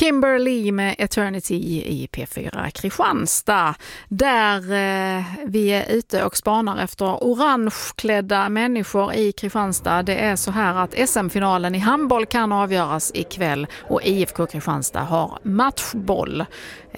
Kimberly med Eternity i P4 Kristianstad, där vi är ute och spanar efter orangeklädda människor i Kristianstad. Det är så här att SM-finalen i handboll kan avgöras ikväll och IFK Kristianstad har matchboll.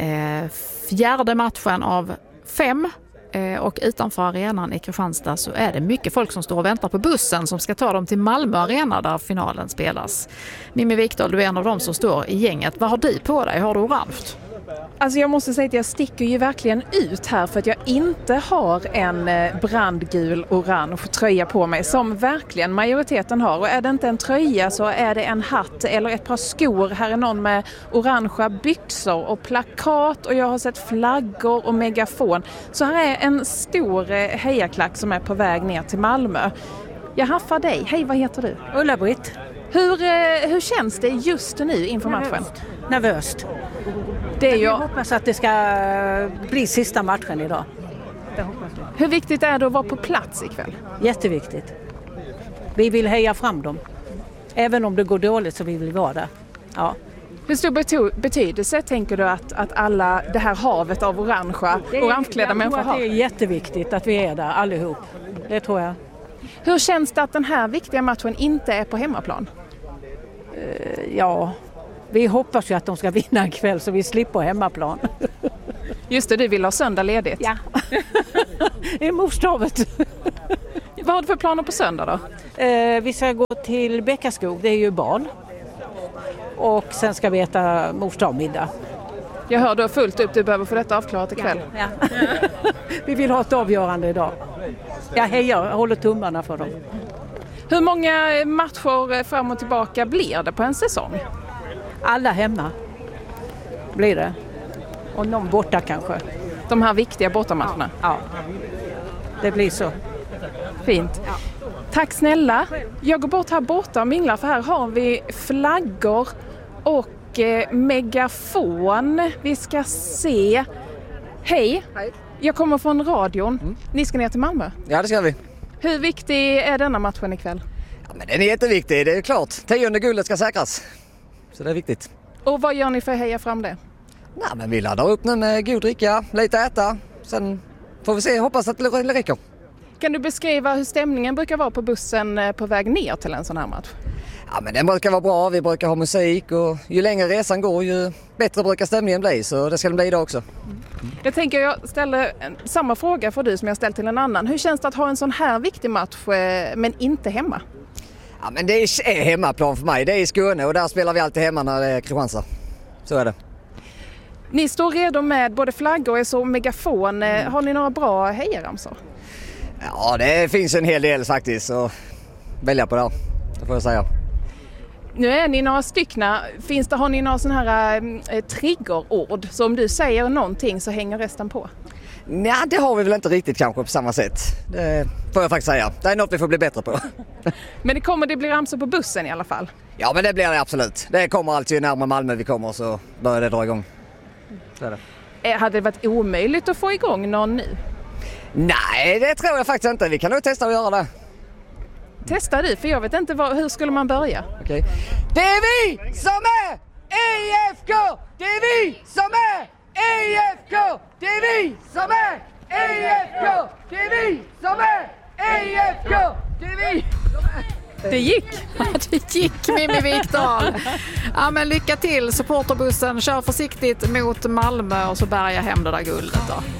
Fjärde matchen av 5. Och utanför arenan i Kristianstad så är det mycket folk som står och väntar på bussen som ska ta dem till Malmö arena där finalen spelas. Mimmi Wikdahl, du är en av dem som står i gänget. Vad har du på dig? Har du orange? Alltså jag måste säga att jag sticker ju verkligen ut här för att jag inte har en brandgul orange tröja på mig som verkligen majoriteten har. Och är det inte en tröja så är det en hatt eller ett par skor. Här är någon med orangea byxor och plakat och jag har sett flaggor och megafon. Så här är en stor hejaklack som är på väg ner till Malmö. Jag haffar dig. Hej, vad heter du? Ulla-Britt. Hur känns det just nu inför matchen? Nervöst. Jag hoppas att det ska bli sista matchen idag. Hur viktigt är det att vara på plats ikväll? Jätteviktigt. Vi vill heja fram dem. Även om det går dåligt så vill vi vara där. Ja. Hur stor betydelse tänker du att alla det här havet av orangeklädda människor har? Det är jätteviktigt att vi är där allihop. Det tror jag. Hur känns det att den här viktiga matchen inte är på hemmaplan? Ja, vi hoppas ju att de ska vinna ikväll så vi slipper hemmaplan. Just det, du vill ha söndag ledigt. Ja, det är morstavet. Vad har du för planer på söndag då? Vi ska gå till Bäckaskog, det är ju bal. Och sen ska vi äta morstavmiddag. Jag hör du har fullt upp, du behöver få detta avklarat ikväll. Ja. Vi vill ha ett avgörande idag. Jag håller tummarna för dem. Hur många matcher fram och tillbaka blir det på en säsong? Alla hemma blir det. Och någon borta kanske. De här viktiga bortamatcherna? Ja, det blir så. Fint. Ja. Tack snälla. Jag går bort här borta och minglar för här har vi flaggor och megafon. Vi ska se. Hej. Hej. Jag kommer från radion. Ni ska ner till Malmö? Ja, det ska vi. Hur viktig är denna matchen ikväll? Ja, men den är jätteviktig, det är klart. 10:e guldet ska säkras. Så det är viktigt. Och vad gör ni för att heja fram det? Nej, men vi laddar upp nu med god dricka, lite äta. Sen får vi se, hoppas att det räcker. Kan du beskriva hur stämningen brukar vara på bussen på väg ner till en sån här match? Ja, men den brukar vara bra. Vi brukar ha musik och ju längre resan går ju bättre brukar stämningen bli. Så det ska den bli idag också. Jag tänker jag ställer samma fråga för dig som jag ställt till en annan. Hur känns det att ha en sån här viktig match men inte hemma? Ja, men det är hemmaplan för mig. Det är i Skåne och där spelar vi alltid hemma när det är Kristianstad. Så är det. Ni står redo med både flaggor och så megafon. Har ni några bra hejaramsor? Ja, det finns en hel del faktiskt att välja på där. Det får jag säga. Nu är ni några styckna. Har ni några sådana här triggerord? Så om du säger någonting så hänger resten på? Nej, det har vi väl inte riktigt kanske på samma sätt. Det får jag faktiskt säga. Det är något vi får bli bättre på. Men det blir ramsor på bussen i alla fall? Ja, men det blir det absolut. Det kommer alltid närmare Malmö vi kommer så börjar det dra igång. Så är det. Hade det varit omöjligt att få igång någon nu? Nej, det tror jag faktiskt inte. Vi kan nog testa att göra det. Testa du, för jag vet inte hur skulle man börja? Okej. Det är vi som är IFK! Det är vi som är IFK! Det är vi som är IFK! Det är vi som är IFK! Det är vi som är... Det gick! Det gick, Mimmi Wikdahl. Ja, men lycka till, supporterbussen. Kör försiktigt mot Malmö och så bärga hem det där guldet då.